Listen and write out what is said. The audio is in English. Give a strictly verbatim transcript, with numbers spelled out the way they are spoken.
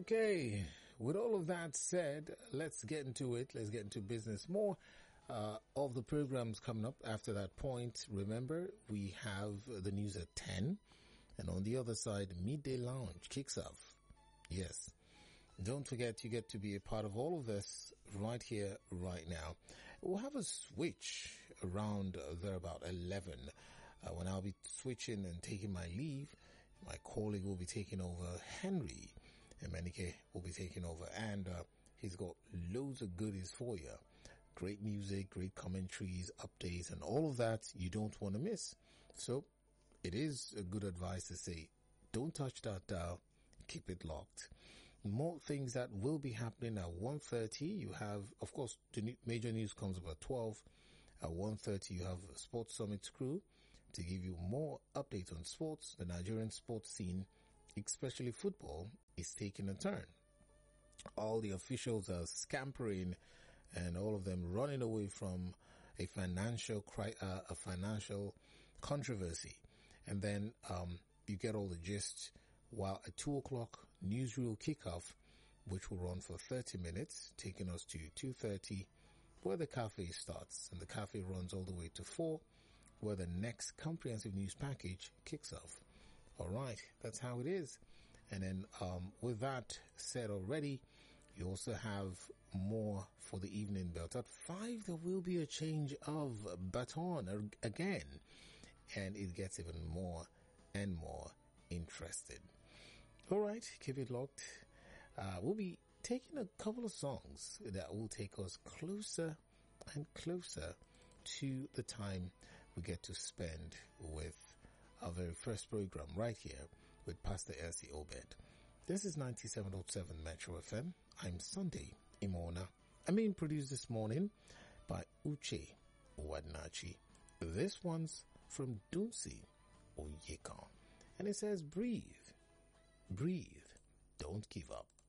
Okay, with all of that said, let's get into it. Let's get into business. More uh, of the programs coming up after that point. Remember, we have the news at ten. And on the other side, Midday Lounge kicks off. Yes. Don't forget, you get to be a part of all of this right here, right now. We'll have a switch around uh, there about eleven. Uh, when I'll be switching and taking my leave, my colleague will be taking over. Henry Emenike will be taking over, and uh, he's got loads of goodies for you. Great music, great commentaries, updates, and all of that you don't want to miss. So it is a good advice to say, don't touch that dial, keep it locked. More things that will be happening at one thirty. You have, of course, the new, major news comes up at twelve. At one thirty, you have Sports Summit crew to give you more updates on sports. The Nigerian sports scene, especially football, is taking a turn. All the officials are scampering and all of them running away from a financial cri- uh, a financial controversy. And then um, you get all the gist. While at two o'clock, newsreel kickoff, which will run for thirty minutes, taking us to two thirty, where the cafe starts. And the cafe runs all the way to four, where the next comprehensive news package kicks off. All right, that's how it is. And then um, with that said already, you also have more for the evening belt. At five, there will be a change of baton again, and it gets even more and more interested. All right, keep it locked. Uh, we'll be taking a couple of songs that will take us closer and closer to the time we get to spend with our very first program right here with Pastor Elsie Obed. This is ninety-seven point seven Metro F M. I'm Sunday Imona. I'm being produced this morning by Uche Wadnachi. This one's from Dunsi Oyeka. And it says, breathe, breathe, don't give up.